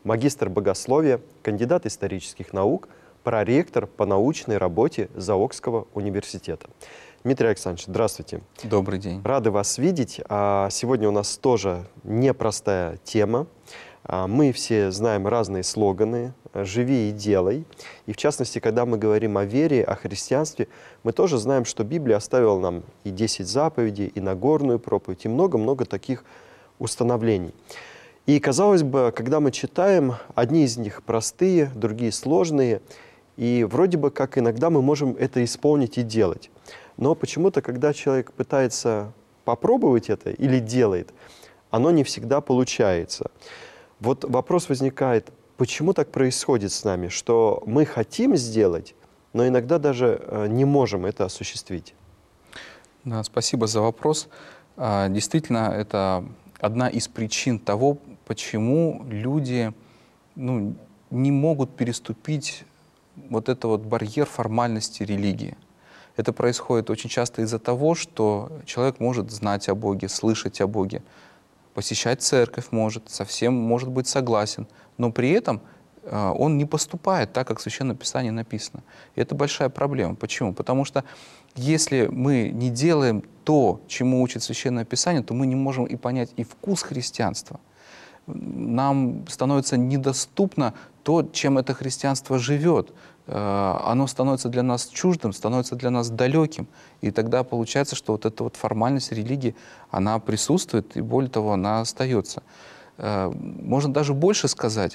магистр богословия, кандидат исторических наук, проректор по научной работе Заокского университета. Дмитрий Александрович, здравствуйте. Добрый день. Рады вас видеть. Сегодня у нас тоже непростая тема. Мы все знаем разные слоганы «Живи и делай». И в частности, когда мы говорим о вере, о христианстве, мы тоже знаем, что Библия оставила нам и 10 заповедей, и Нагорную проповедь, и много-много таких установлений. И, казалось бы, когда мы читаем, одни из них простые, другие сложные, и вроде бы как иногда мы можем это исполнить и делать. Но почему-то, когда человек пытается попробовать это или делает, оно не всегда получается. Вот вопрос возникает, почему так происходит с нами, что мы хотим сделать, но иногда даже не можем это осуществить? Да, спасибо за вопрос. Действительно, это одна из причин того, почему люди не могут переступить вот этот вот барьер формальности религии. Это происходит очень часто из-за того, что человек может знать о Боге, слышать о Боге, посещать церковь может, совсем может быть согласен, но при этом он не поступает так, как в Священном Писании написано. И это большая проблема. Почему? Потому что если мы не делаем то, чему учит Священное Писание, то мы не можем и понять и вкус христианства. Нам становится недоступно то, чем это христианство живет. Оно становится для нас чуждым, становится для нас далеким. И тогда получается, что вот эта вот формальность религии, она присутствует, и более того, она остается. Можно даже больше сказать.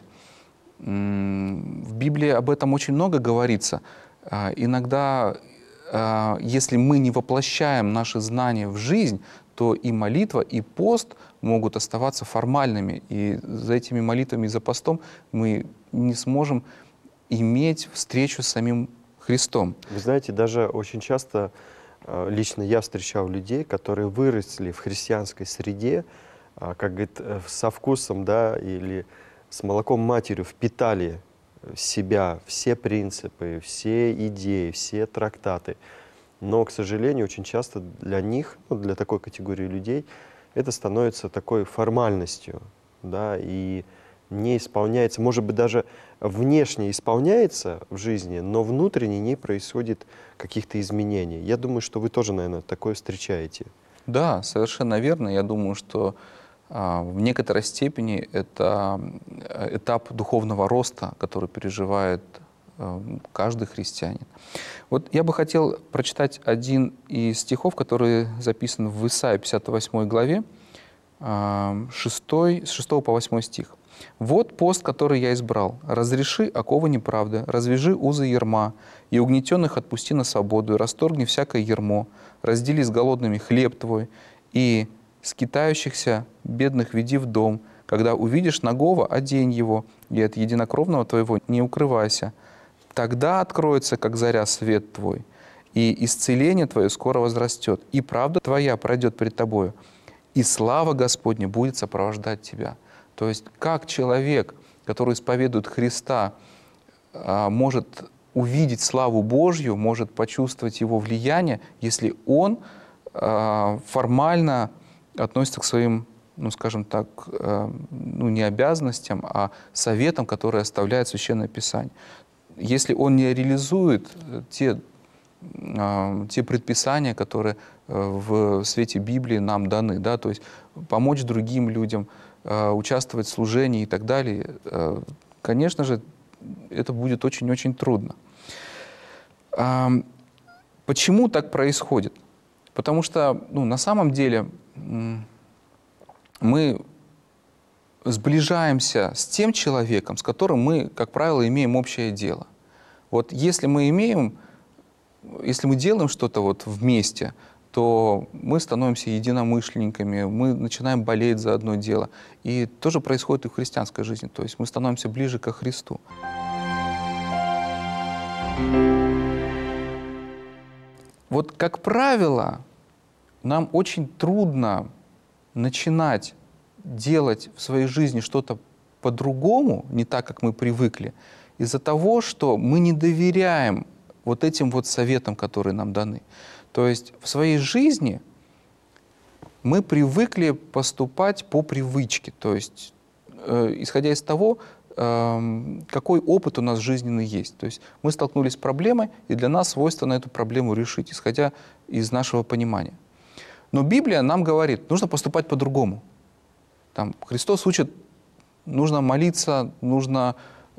В Библии об этом очень много говорится. Иногда, если мы не воплощаем наши знания в жизнь, то и молитва, и пост могут оставаться формальными. И за этими молитвами и за постом мы не сможем иметь встречу с самим Христом. Вы знаете, даже очень часто лично я встречал людей, которые выросли в христианской среде, как говорит, со вкусом, да, или с молоком матерью впитали в себя все принципы, все идеи, все трактаты. Но, к сожалению, очень часто для них, для такой категории людей, это становится такой формальностью, да, и не исполняется, может быть, даже внешне исполняется в жизни, но внутренне не происходит каких-то изменений. Я думаю, что вы тоже, наверное, такое встречаете. Да, совершенно верно. Я думаю, что в некоторой степени это этап духовного роста, который переживает каждый христианин. Вот я бы хотел прочитать один из стихов, который записан в Исаии 58 главе, с 6 по 8 стих. «Вот пост, который я избрал. Разреши оковы неправды, развяжи узы ярма, и угнетенных отпусти на свободу, и расторгни всякое ярмо, раздели с голодными хлеб твой, и скитающихся бедных веди в дом. Когда увидишь нагого, одень его, и от единокровного твоего не укрывайся. Тогда откроется, как заря, свет твой, и исцеление твое скоро возрастет, и правда твоя пройдет пред тобою, и слава Господня будет сопровождать тебя». То есть как человек, который исповедует Христа, может увидеть славу Божью, может почувствовать Его влияние, если он формально относится к своим, скажем так, не обязанностям, а советам, которые оставляет Священное Писание. Если он не реализует те предписания, которые в свете Библии нам даны, да, то есть помочь другим людям, участвовать в служении и так далее, конечно же, это будет очень-очень трудно. Почему так происходит? Потому что на самом деле мы сближаемся с тем человеком, с которым мы, как правило, имеем общее дело. Вот если мы делаем что-то вот вместе, то мы становимся единомышленниками, мы начинаем болеть за одно дело. И тоже происходит и в христианской жизни, то есть мы становимся ближе ко Христу. Вот, как правило, нам очень трудно начинать делать в своей жизни что-то по-другому, не так, как мы привыкли, из-за того, что мы не доверяем вот этим вот советам, которые нам даны. То есть в своей жизни мы привыкли поступать по привычке, то есть исходя из того, какой опыт у нас жизненный есть. То есть мы столкнулись с проблемой, и для нас свойственно эту проблему решить, исходя из нашего понимания. Но Библия нам говорит, нужно поступать по-другому. Там Христос учит, нужно молиться, нужно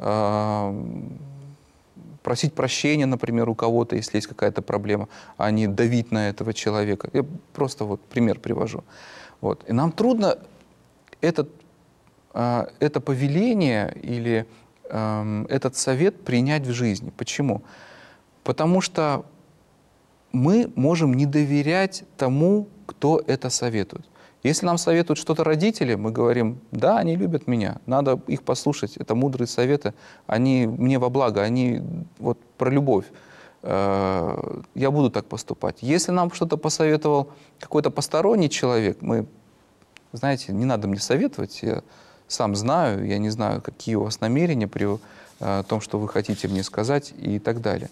просить прощения, например, у кого-то, если есть какая-то проблема, а не давить на этого человека. Я просто вот пример привожу. Вот. И нам трудно это повеление или этот совет принять в жизни. Почему? Потому что мы можем не доверять тому, кто это советует. Если нам советуют что-то родители, мы говорим, да, они любят меня, надо их послушать, это мудрые советы, они мне во благо, они вот про любовь. Я буду так поступать. Если нам что-то посоветовал какой-то посторонний человек, мы, знаете, не надо мне советовать, я сам знаю, я не знаю, какие у вас намерения при том, что вы хотите мне сказать и так далее.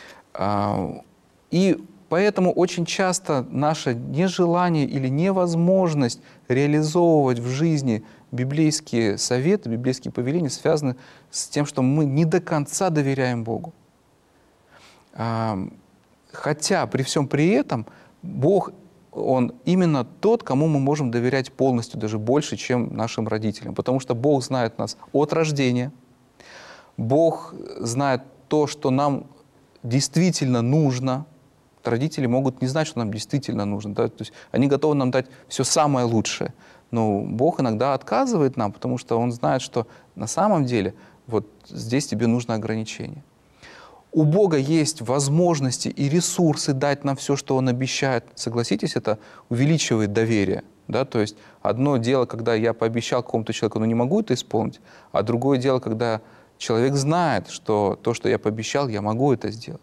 И поэтому очень часто наше нежелание или невозможность реализовывать в жизни библейские советы, библейские повеления связаны с тем, что мы не до конца доверяем Богу. Хотя при всем при этом Бог, Он именно тот, кому мы можем доверять полностью, даже больше, чем нашим родителям. Потому что Бог знает нас от рождения, Бог знает то, что нам действительно нужно. Родители могут не знать, что нам действительно нужно. Да? То есть они готовы нам дать все самое лучшее. Но Бог иногда отказывает нам, потому что Он знает, что на самом деле вот здесь тебе нужно ограничение. У Бога есть возможности и ресурсы дать нам все, что Он обещает. Согласитесь, это увеличивает доверие. Да? То есть одно дело, когда я пообещал какому-то человеку, но не могу это исполнить, а другое дело, когда человек знает, что то, что я пообещал, я могу это сделать.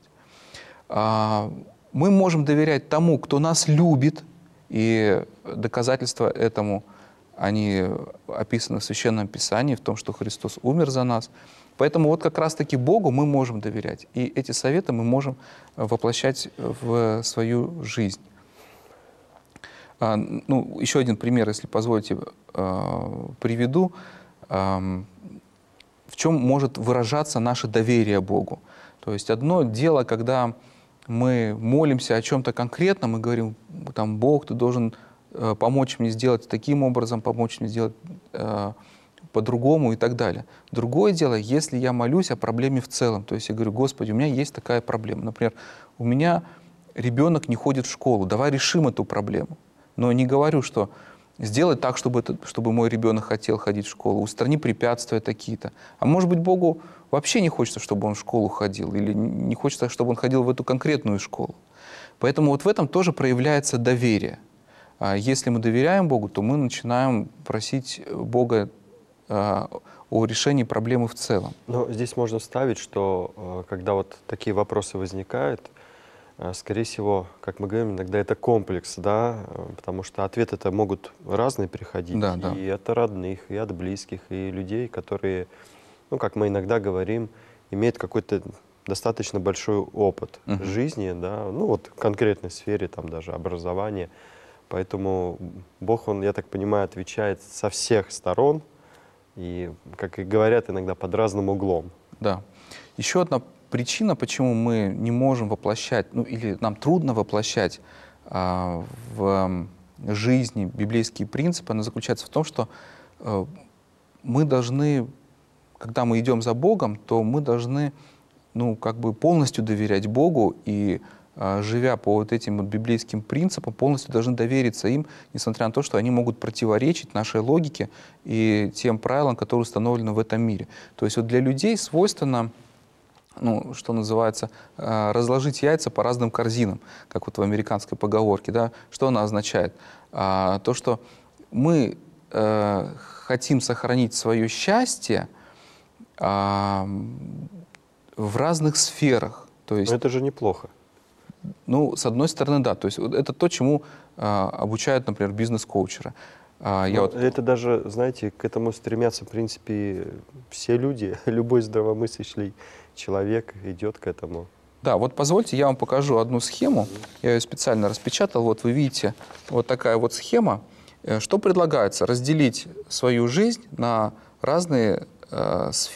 Мы можем доверять тому, кто нас любит, и доказательства этому, они описаны в Священном Писании, в том, что Христос умер за нас. Поэтому вот как раз-таки Богу мы можем доверять, и эти советы мы можем воплощать в свою жизнь. Ну, еще один пример, если позволите, приведу. В чем может выражаться наше доверие Богу? То есть одно дело, когда мы молимся о чем-то конкретном и говорим, там, Бог, ты должен помочь мне сделать таким образом, помочь мне сделать по-другому и так далее. Другое дело, если я молюсь о проблеме в целом, то есть я говорю, Господи, у меня есть такая проблема. Например, у меня ребенок не ходит в школу, давай решим эту проблему. Но не говорю, что сделай так, чтобы мой ребенок хотел ходить в школу, устрани препятствия такие-то. А может быть, Богу вообще не хочется, чтобы он в школу ходил, или не хочется, чтобы он ходил в эту конкретную школу. Поэтому вот в этом тоже проявляется доверие. Если мы доверяем Богу, то мы начинаем просить Бога о решении проблемы в целом. Но здесь можно вставить, что когда вот такие вопросы возникают, скорее всего, как мы говорим, иногда это комплекс, да, потому что ответы-то могут разные приходить, Да, да. и от родных, и от близких, и людей, которые, ну, как мы иногда говорим, имеют какой-то достаточно большой опыт жизни, да, ну, вот в конкретной сфере, там, даже образования. Поэтому Бог, Он, я так понимаю, отвечает со всех сторон, и, как и говорят, иногда под разным углом. Да. Еще одна причина, почему мы не можем воплощать, ну или нам трудно воплощать в жизни библейские принципы, она заключается в том, что мы должны, когда мы идем за Богом, то мы должны, ну, как бы полностью доверять Богу и, живя по вот этим вот библейским принципам, полностью должны довериться им, несмотря на то, что они могут противоречить нашей логике и тем правилам, которые установлены в этом мире. То есть вот для людей свойственно, ну, что называется, разложить яйца по разным корзинам, как вот в американской поговорке. Да? Что она означает? То, что мы хотим сохранить свое счастье в разных сферах. То есть, Но это же неплохо. ну, с одной стороны, да. То есть это то, чему обучают, например, бизнес-коучера. Это даже, знаете, к этому стремятся, в принципе, все люди. Любой здравомыслящий человек идет к этому. Да, вот позвольте, я вам покажу одну схему. Я ее специально распечатал. Вот вы видите, вот такая вот схема. Что предлагается? Разделить свою жизнь на разные сфере